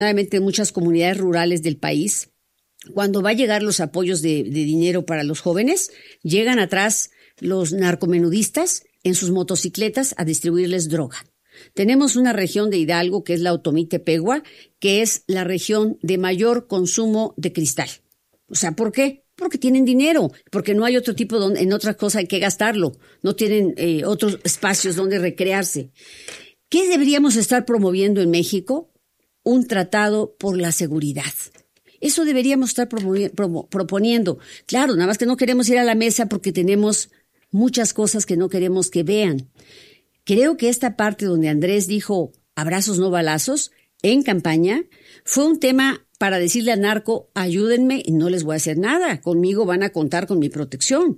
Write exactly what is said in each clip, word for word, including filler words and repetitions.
en muchas comunidades rurales del país, cuando va a llegar los apoyos de, de dinero para los jóvenes, llegan atrás los narcomenudistas en sus motocicletas a distribuirles droga. Tenemos una región de Hidalgo que es la Otomí-Tepehua, que es la región de mayor consumo de cristal. O sea, ¿por qué? Porque tienen dinero, porque no hay otro tipo donde, en otra cosa hay que gastarlo, no tienen eh, otros espacios donde recrearse. ¿Qué deberíamos estar promoviendo en México? Un tratado por la seguridad. Eso deberíamos estar proponiendo. Claro, nada más que no queremos ir a la mesa porque tenemos muchas cosas que no queremos que vean. Creo que esta parte donde Andrés dijo abrazos no balazos en campaña fue un tema para decirle al narco, ayúdenme y no les voy a hacer nada. Conmigo van a contar con mi protección.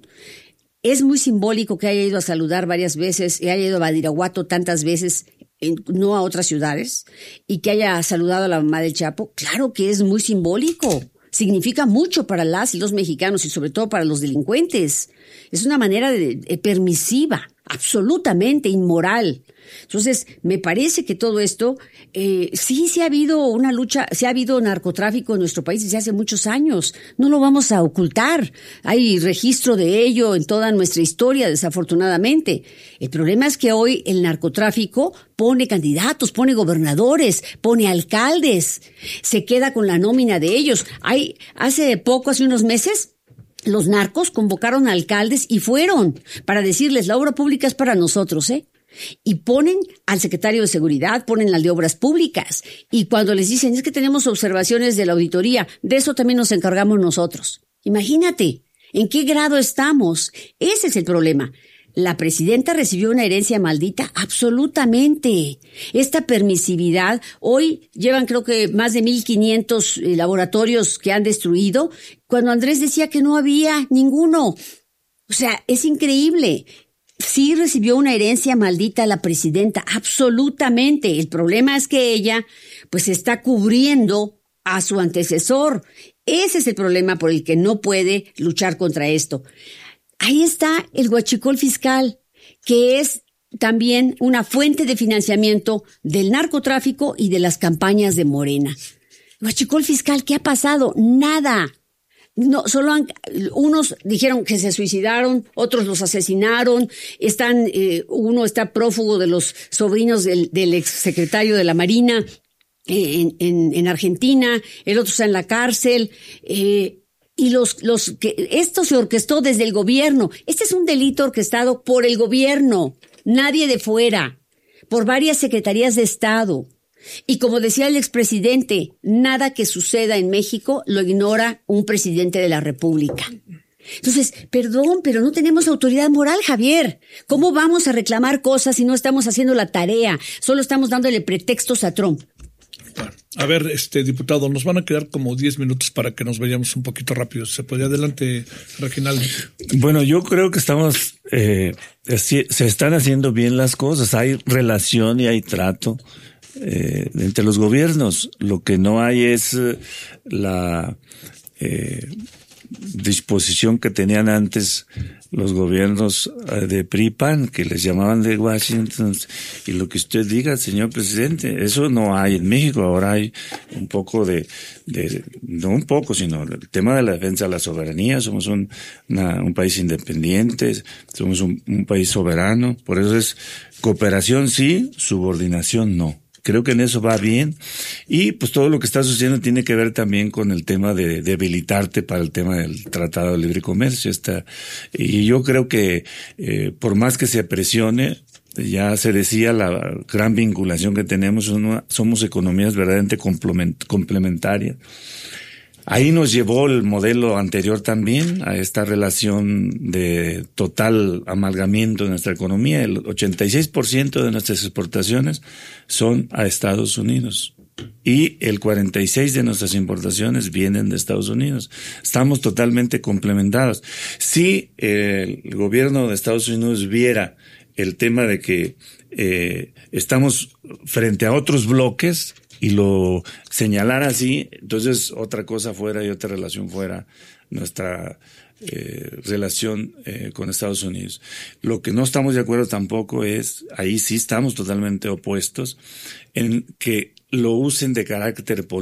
Es muy simbólico que haya ido a saludar varias veces y haya ido a Badiraguato tantas veces, en, no a otras ciudades, y que haya saludado a la mamá del Chapo. Claro que es muy simbólico. Significa mucho para las y los mexicanos y sobre todo para los delincuentes. Es una manera de, de permisiva, absolutamente inmoral. Entonces, me parece que todo esto, eh, sí, sí ha habido una lucha, sí ha habido narcotráfico en nuestro país desde hace muchos años. No lo vamos a ocultar. Hay registro de ello en toda nuestra historia, desafortunadamente. El problema es que hoy el narcotráfico pone candidatos, pone gobernadores, pone alcaldes, se queda con la nómina de ellos. Hay, hace poco, hace unos meses, los narcos convocaron a alcaldes y fueron para decirles, la obra pública es para nosotros, ¿eh? Y ponen al secretario de Seguridad, ponen al de Obras Públicas. Y cuando les dicen, es que tenemos observaciones de la auditoría, de eso también nos encargamos nosotros. Imagínate, ¿en qué grado estamos? Ese es el problema. ¿La presidenta recibió una herencia maldita? Absolutamente. Esta permisividad, hoy llevan creo que más de mil quinientos eh, laboratorios que han destruido, cuando Andrés decía que no había ninguno. O sea, es increíble. Sí recibió una herencia maldita la presidenta, absolutamente. El problema es que ella, pues, está cubriendo a su antecesor. Ese es el problema por el que no puede luchar contra esto. Ahí está el huachicol fiscal, que es también una fuente de financiamiento del narcotráfico y de las campañas de Morena. Huachicol fiscal, ¿qué ha pasado? Nada. No, solo han, unos dijeron que se suicidaron, otros los asesinaron, están, eh, uno está prófugo de los sobrinos del, del exsecretario de la Marina eh, en, en, en Argentina, el otro está en la cárcel, eh, y los, los que, esto se orquestó desde el gobierno. Este es un delito orquestado por el gobierno, nadie de fuera, por varias secretarías de Estado. Y como decía el expresidente, nada que suceda en México lo ignora un presidente de la República. Entonces, perdón, pero no tenemos autoridad moral, Javier. ¿Cómo vamos a reclamar cosas si no estamos haciendo la tarea? Solo estamos dándole pretextos a Trump. A ver, este diputado, nos van a quedar como diez minutos para que nos vayamos un poquito rápido. ¿Se puede? Adelante, Reginaldo. Bueno, yo creo que estamos, eh, se están haciendo bien las cosas. Hay relación y hay trato Eh, entre los gobiernos. Lo que no hay es eh, la eh, disposición que tenían antes los gobiernos eh, de P R I-P A N, que les llamaban de Washington, y lo que usted diga, señor presidente, eso no hay en México. Ahora hay un poco de, de no un poco, sino el tema de la defensa de la soberanía. Somos un, una, un país independiente, somos un, un país soberano, por eso es cooperación sí, subordinación no. Creo que en eso va bien. Y pues todo lo que está sucediendo tiene que ver también con el tema de debilitarte para el tema del Tratado de Libre Comercio. Está, y yo creo que eh, por más que se presione, ya se decía la gran vinculación que tenemos, somos economías verdaderamente complementarias. Ahí nos llevó el modelo anterior también a esta relación de total amalgamiento de nuestra economía. El ochenta y seis por ciento de nuestras exportaciones son a Estados Unidos y el cuarenta y seis por ciento de nuestras importaciones vienen de Estados Unidos. Estamos totalmente complementados. Si eh, el gobierno de Estados Unidos viera el tema de que eh, estamos frente a otros bloques y lo señalar así, entonces otra cosa fuera y otra relación fuera nuestra eh, relación eh, con Estados Unidos. Lo que no estamos de acuerdo tampoco es, ahí sí estamos totalmente opuestos, en que lo usen de carácter político.